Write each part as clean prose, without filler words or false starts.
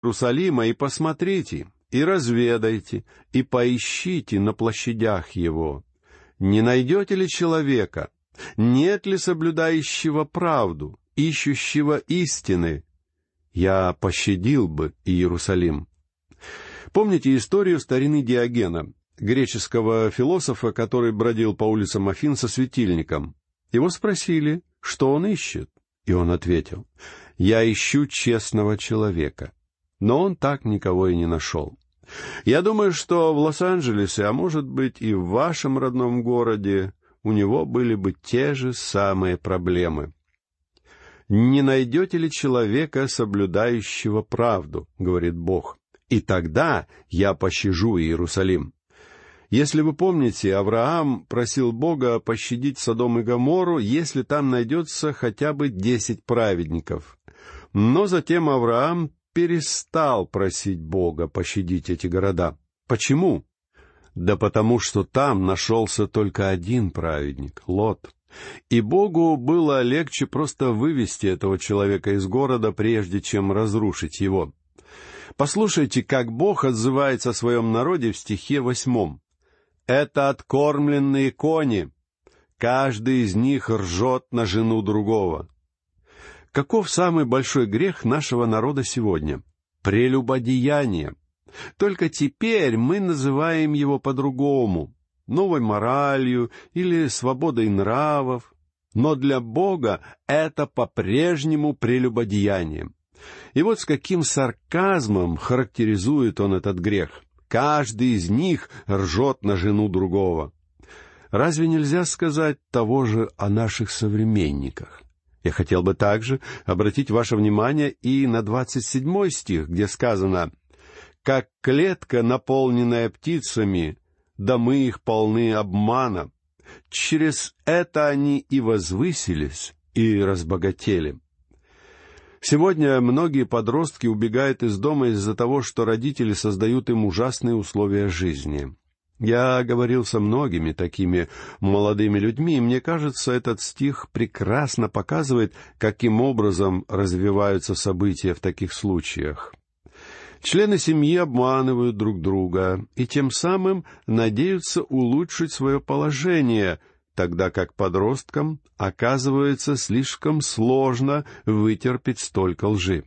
Иерусалима и посмотрите, и разведайте, и поищите на площадях его. Не найдете ли человека? Нет ли соблюдающего правду, ищущего истины? Я пощадил бы Иерусалим». Помните историю старины Диогена, греческого философа, который бродил по улицам Афин со светильником? Его спросили, что он ищет, и он ответил: «Я ищу честного человека». Но он так никого и не нашел. Я думаю, что в Лос-Анджелесе, а может быть и в вашем родном городе, у него были бы те же самые проблемы. «Не найдете ли человека, соблюдающего правду, — говорит Бог, — и тогда я пощажу Иерусалим». Если вы помните, Авраам просил Бога пощадить Содом и Гоморру, если там найдется хотя бы 10 праведников. Но затем Авраам перестал просить Бога пощадить эти города. Почему? Да потому что там нашелся только один праведник — Лот. И Богу было легче просто вывести этого человека из города, прежде чем разрушить его. Послушайте, как Бог отзывается о своем народе в стихе 8. «Это откормленные кони, каждый из них ржет на жену другого». Каков самый большой грех нашего народа сегодня? Прелюбодеяние. Только теперь мы называем его по-другому, новой моралью или свободой нравов. Но для Бога это по-прежнему прелюбодеяние. И вот с каким сарказмом характеризует он этот грех. Каждый из них ржет на жену другого. Разве нельзя сказать того же о наших современниках? Я хотел бы также обратить ваше внимание и на 27 стих, где сказано: «Как клетка, наполненная птицами, домы их полны обмана. Через это они и возвысились, и разбогатели». Сегодня многие подростки убегают из дома из-за того, что родители создают им ужасные условия жизни. Я говорил со многими такими молодыми людьми, и мне кажется, этот стих прекрасно показывает, каким образом развиваются события в таких случаях. Члены семьи обманывают друг друга и тем самым надеются улучшить свое положение, тогда как подросткам оказывается слишком сложно вытерпеть столько лжи.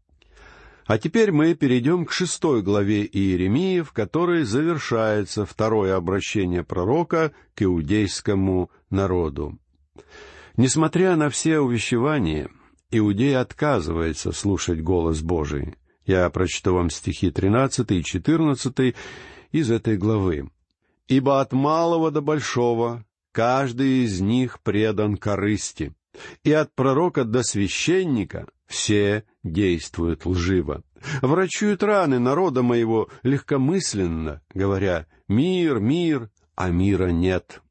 А теперь мы перейдем к 6 главе Иеремии, в которой завершается второе обращение пророка к иудейскому народу. Несмотря на все увещевания, Иудей отказывается слушать голос Божий. Я прочту вам стихи 13 и 14 из этой главы. «Ибо от малого до большого каждый из них предан корысти, и от пророка до священника все действуют лживо. Врачуют раны народа моего легкомысленно, говоря: мир, мир, а мира нет».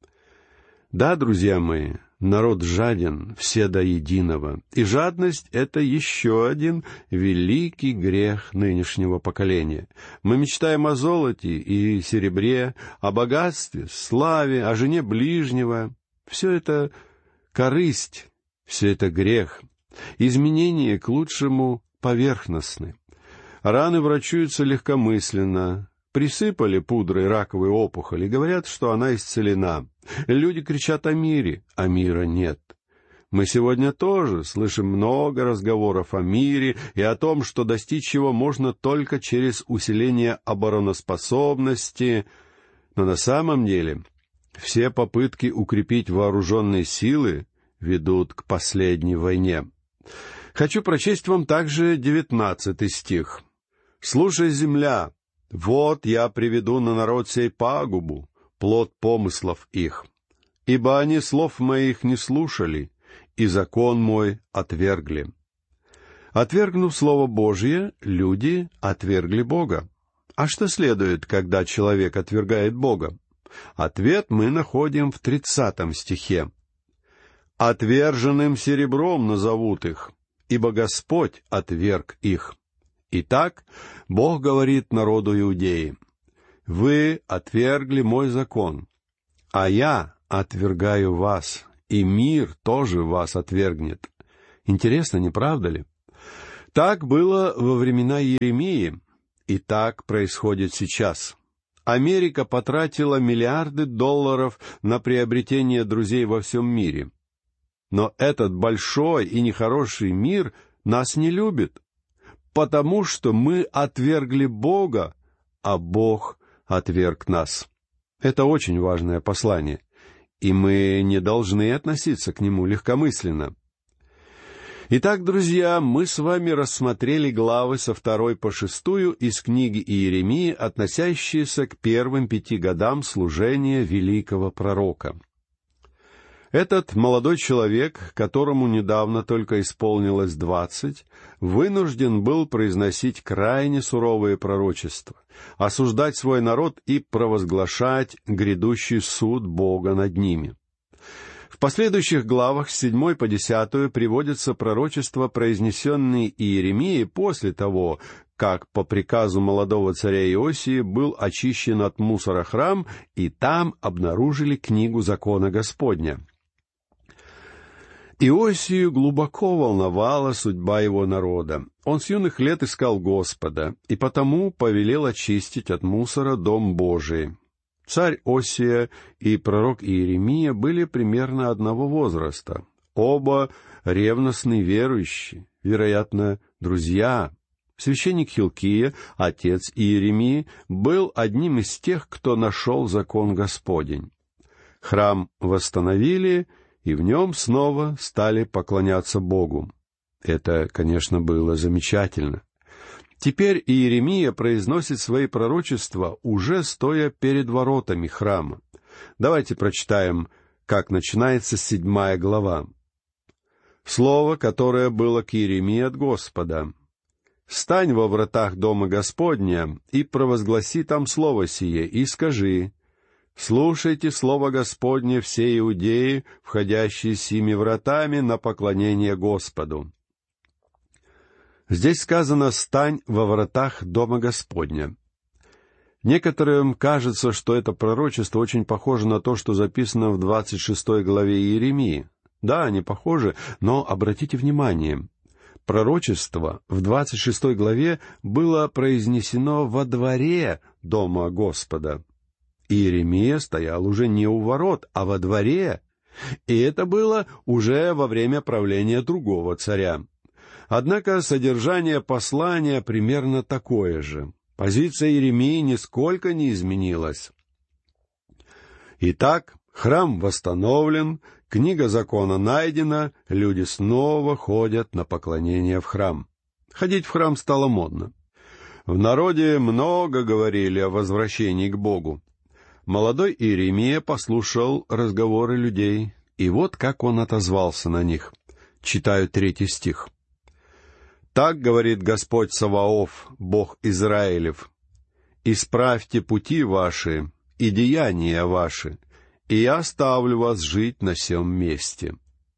Да, друзья мои, народ жаден, все до единого, и жадность — это еще один великий грех нынешнего поколения. Мы мечтаем о золоте и серебре, о богатстве, славе, о жене ближнего. Все это корысть, все это грех. Изменения к лучшему поверхностны. Раны врачуются легкомысленно. Присыпали пудрой раковую опухоль и говорят, что она исцелена. Люди кричат о мире, а мира нет. Мы сегодня тоже слышим много разговоров о мире и о том, что достичь его можно только через усиление обороноспособности. Но на самом деле все попытки укрепить вооруженные силы ведут к последней войне. Хочу прочесть вам также 19 стих. «Слушай, земля, вот я приведу на народ сей пагубу, плод помыслов их. Ибо они слов моих не слушали, и закон мой отвергли». Отвергнув Слово Божье, люди отвергли Бога. А что следует, когда человек отвергает Бога? Ответ мы находим в 30 стихе. «Отверженным серебром назовут их, ибо Господь отверг их». Итак, Бог говорит народу Иудеи: «Вы отвергли мой закон, а я отвергаю вас, и мир тоже вас отвергнет». Интересно, не правда ли? Так было во времена Иеремии, и так происходит сейчас. Америка потратила миллиарды долларов на приобретение друзей во всем мире. Но этот большой и нехороший мир нас не любит, потому что мы отвергли Бога, а Бог отверг нас. Это очень важное послание, и мы не должны относиться к нему легкомысленно. Итак, друзья, мы с вами рассмотрели главы со 2 по 6 из книги Иеремии, относящиеся к первым 5 годам служения великого пророка. Этот молодой человек, которому недавно только исполнилось 20, вынужден был произносить крайне суровые пророчества, осуждать свой народ и провозглашать грядущий суд Бога над ними. В последующих главах с 7 по 10 приводятся пророчества, произнесенные Иеремией после того, как по приказу молодого царя Иосии был очищен от мусора храм, и там обнаружили книгу закона Господня. Иосию глубоко волновала судьба его народа. Он с юных лет искал Господа, и потому повелел очистить от мусора дом Божий. Царь Осия и пророк Иеремия были примерно одного возраста. Оба ревностные верующие, вероятно, друзья. Священник Хилкия, отец Иеремии, был одним из тех, кто нашел закон Господень. Храм восстановили, и в нем снова стали поклоняться Богу. Это, конечно, было замечательно. Теперь Иеремия произносит свои пророчества, уже стоя перед воротами храма. Давайте прочитаем, как начинается 7 глава. Слово, которое было к Иеремии от Господа. «Стань во вратах дома Господня и провозгласи там слово сие, и скажи: слушайте слово Господне все иудеи, входящие сими вратами на поклонение Господу». Здесь сказано «стань во вратах дома Господня». Некоторым кажется, что это пророчество очень похоже на то, что записано в 26 главе Иеремии. Да, они похожи, но обратите внимание, пророчество в 26 главе было произнесено во дворе дома Господа. Иеремия стоял уже не у ворот, а во дворе, и это было уже во время правления другого царя. Однако содержание послания примерно такое же. Позиция Иеремии нисколько не изменилась. Итак, храм восстановлен, книга закона найдена, люди снова ходят на поклонение в храм. Ходить в храм стало модно. В народе много говорили о возвращении к Богу. Молодой Иеремия послушал разговоры людей, и вот как он отозвался на них. Читаю 3 стих. «Так говорит Господь Саваоф, Бог Израилев: исправьте пути ваши и деяния ваши, и я оставлю вас жить на сем месте».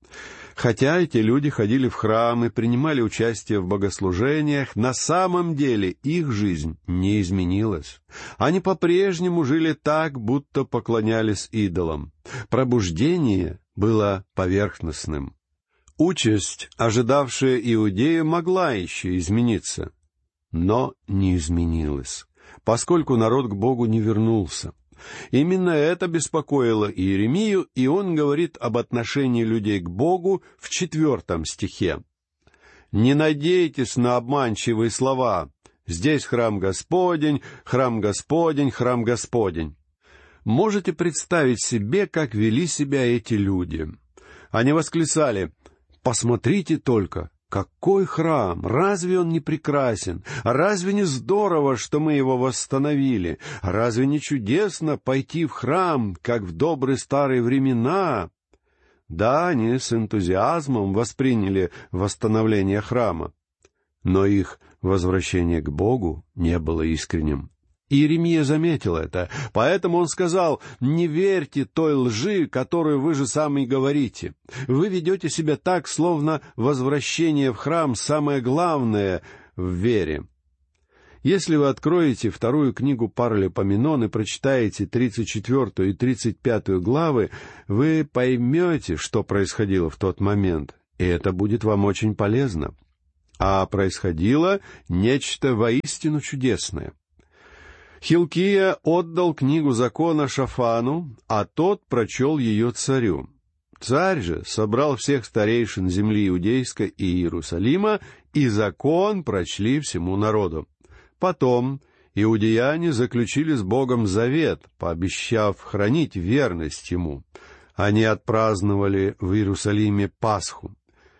Хотя эти люди ходили в храм и принимали участие в богослужениях, на самом деле их жизнь не изменилась. Они по-прежнему жили так, будто поклонялись идолам. Пробуждение было поверхностным. Участь, ожидавшая Иудею, могла еще измениться, но не изменилась, поскольку народ к Богу не вернулся. Именно это беспокоило Иеремию, и он говорит об отношении людей к Богу в 4 стихе. «Не надейтесь на обманчивые слова. Здесь храм Господень, храм Господень, храм Господень». Можете представить себе, как вели себя эти люди? Они восклицали: «Посмотрите только, какой храм! Разве он не прекрасен? Разве не здорово, что мы его восстановили? Разве не чудесно пойти в храм, как в добрые старые времена?» Да, они с энтузиазмом восприняли восстановление храма, но их возвращение к Богу не было искренним. Иеремия заметил это, поэтому он сказал: «Не верьте той лжи, которую вы же сами говорите. Вы ведете себя так, словно возвращение в храм самое главное в вере». Если вы откроете 2 книгу Паралипоменон и прочитаете 34 и 35 главы, вы поймете, что происходило в тот момент, и это будет вам очень полезно. а происходило нечто воистину чудесное. Хилкия отдал книгу закона Шафану, а тот прочел ее царю. Царь же собрал всех старейшин земли Иудейской и Иерусалима, и закон прочли всему народу. Потом иудеяне заключили с Богом завет, пообещав хранить верность Ему. Они отпраздновали в Иерусалиме Пасху.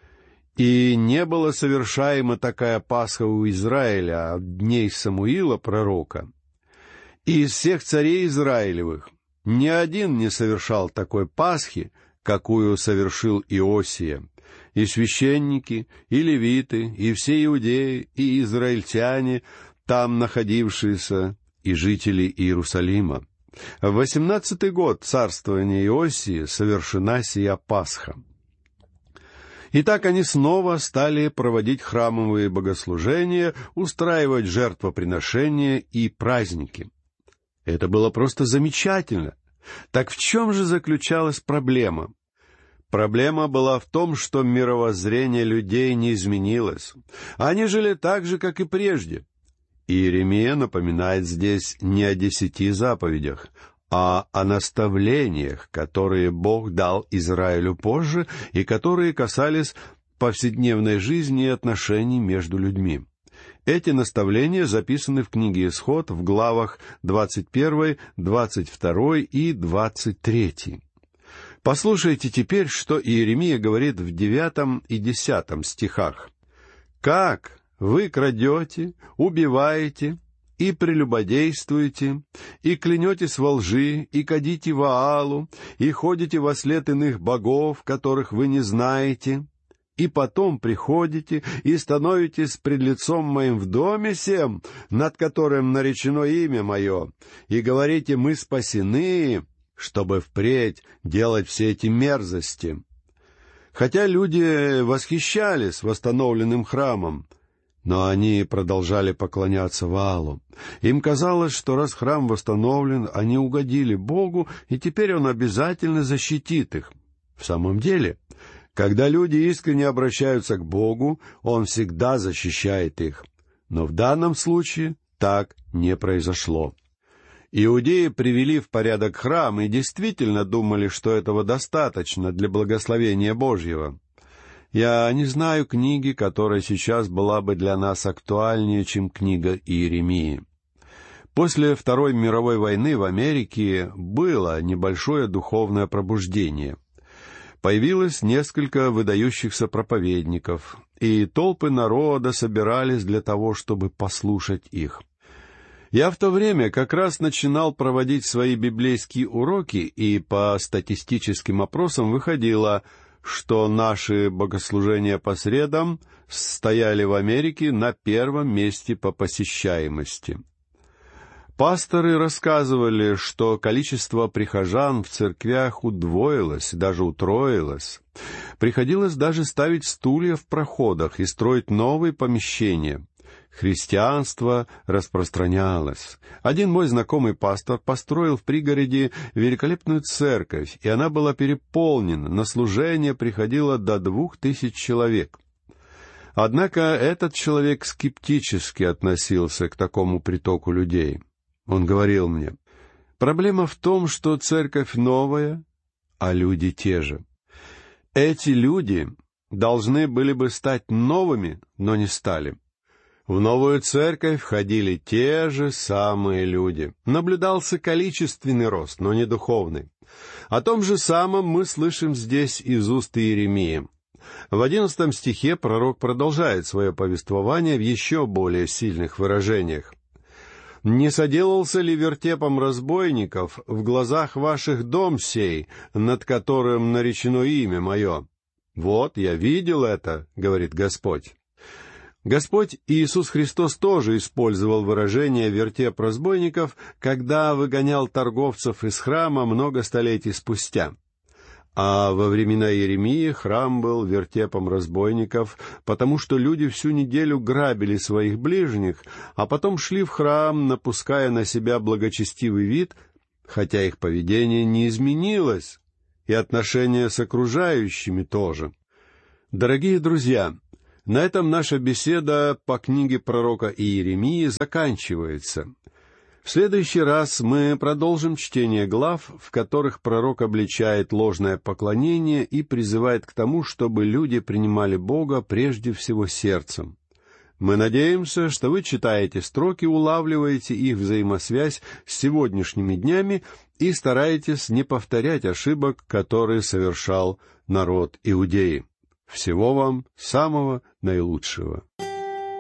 И не была совершаема такая Пасха у Израиля от дней Самуила пророка. И из всех царей Израилевых ни один не совершал такой Пасхи, какую совершил Иосия. И священники, и левиты, и все иудеи, и израильтяне, там находившиеся, и жители Иерусалима. В 18-й год царствования Иосии совершена сия Пасха. Итак, они снова стали проводить храмовые богослужения, устраивать жертвоприношения и праздники. Это было просто замечательно. Так в чем же заключалась проблема? Проблема была в том, что мировоззрение людей не изменилось. Они жили так же, как и прежде. Иеремия напоминает здесь не о 10 заповедях, а о наставлениях, которые Бог дал Израилю позже и которые касались повседневной жизни и отношений между людьми. Эти наставления записаны в книге «Исход» в главах 21, 22 и 23. Послушайте теперь, что Иеремия говорит в 9 и 10 стихах. «Как вы крадете, убиваете и прелюбодействуете, и клянетесь во лжи, и кадите Ваалу, и ходите во след иных богов, которых вы не знаете, и потом приходите и становитесь пред лицом моим в доме сем, над которым наречено имя мое, и говорите: мы спасены, чтобы впредь делать все эти мерзости». Хотя люди восхищались восстановленным храмом, но они продолжали поклоняться Ваалу. Им казалось, что раз храм восстановлен, они угодили Богу, и теперь Он обязательно защитит их. В самом деле, когда люди искренне обращаются к Богу, Он всегда защищает их. Но в данном случае так не произошло. Иудеи привели в порядок храм и действительно думали, что этого достаточно для благословения Божьего. Я не знаю книги, которая сейчас была бы для нас актуальнее, чем книга Иеремии. После Второй мировой войны в Америке было небольшое духовное пробуждение. Появилось несколько выдающихся проповедников, и толпы народа собирались для того, чтобы послушать их. Я в то время как раз начинал проводить свои библейские уроки, и по статистическим опросам выходило, что наши богослужения по средам стояли в Америке на первом месте по посещаемости. Пасторы рассказывали, что количество прихожан в церквях удвоилось, даже утроилось. Приходилось даже ставить стулья в проходах и строить новые помещения. Христианство распространялось. Один мой знакомый пастор построил в пригороде великолепную церковь, и она была переполнена, на служение приходило до 2000 человек. Однако этот человек скептически относился к такому притоку людей. Он говорил мне: проблема в том, что церковь новая, а люди те же. Эти люди должны были бы стать новыми, но не стали. В новую церковь входили те же самые люди. Наблюдался количественный рост, но не духовный. О том же самом мы слышим здесь из уст Иеремии. В 11 стихе пророк продолжает свое повествование в еще более сильных выражениях. «Не соделался ли вертепом разбойников в глазах ваших дом сей, над которым наречено имя мое? Вот, я видел это, — говорит Господь». Господь Иисус Христос тоже использовал выражение «вертеп разбойников», когда выгонял торговцев из храма много столетий спустя. А во времена Иеремии храм был вертепом разбойников, потому что люди всю неделю грабили своих ближних, а потом шли в храм, напуская на себя благочестивый вид, хотя их поведение не изменилось, и отношения с окружающими тоже. Дорогие друзья, На этом наша беседа по книге пророка Иеремии заканчивается. В следующий раз мы продолжим чтение глав, в которых пророк обличает ложное поклонение и призывает к тому, чтобы люди принимали Бога прежде всего сердцем. Мы надеемся, что вы читаете строки, улавливаете их взаимосвязь с сегодняшними днями и стараетесь не повторять ошибок, которые совершал народ Иудеи. Всего вам самого наилучшего.